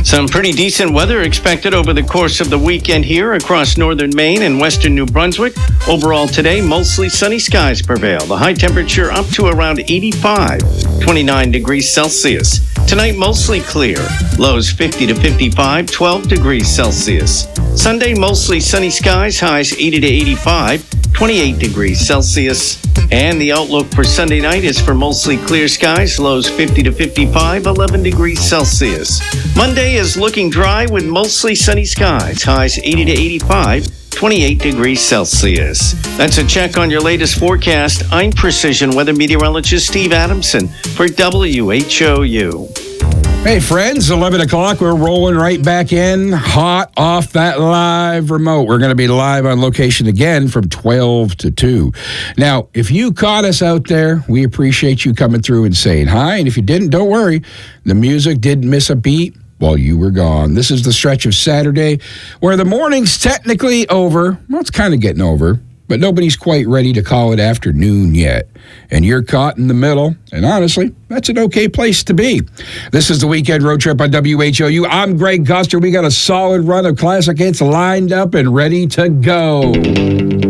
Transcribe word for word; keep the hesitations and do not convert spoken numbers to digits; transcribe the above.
Some pretty decent weather expected over the course of the weekend here across northern Maine and western New Brunswick. Overall today, mostly sunny skies prevail. The high temperature up to around eighty-five, twenty-nine degrees Celsius. Tonight, mostly clear. Lows fifty to fifty-five, twelve degrees Celsius. Sunday, mostly sunny skies, highs eighty to eighty-five, twenty-eight degrees Celsius. And the outlook for Sunday night is for mostly clear skies, lows fifty to fifty-five, eleven degrees Celsius. Monday is looking dry with mostly sunny skies, highs eighty to eighty-five, twenty-eight degrees Celsius. That's a check on your latest forecast. I'm Precision Weather Meteorologist Steve Adamson for W H O U. Hey, friends, eleven o'clock. We're rolling right back in, hot off that live remote. We're going to be live on location again from twelve to two. Now, if you caught us out there, we appreciate you coming through and saying hi. And if you didn't, don't worry. The music didn't miss a beat while you were gone. This is the stretch of Saturday where the morning's technically over. Well, it's kind of getting over, but nobody's quite ready to call it afternoon yet. And you're caught in the middle, and honestly, that's an okay place to be. This is the Weekend Road Trip on W H O U. I'm Greg Custer. We got a solid run of classic hits lined up and ready to go.